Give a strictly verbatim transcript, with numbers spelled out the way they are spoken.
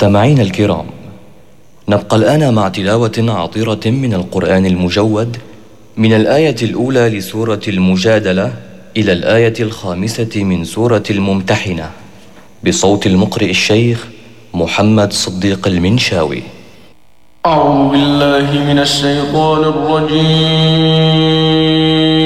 مستمعينا الكرام، نبقى الآن مع تلاوة عطرة من القرآن المجود من الآية الأولى لسورة المجادلة إلى الآية الخامسة من سورة الممتحنة بصوت المقرئ الشيخ محمد صديق المنشاوي. أعوذ بالله من الشيطان الرجيم.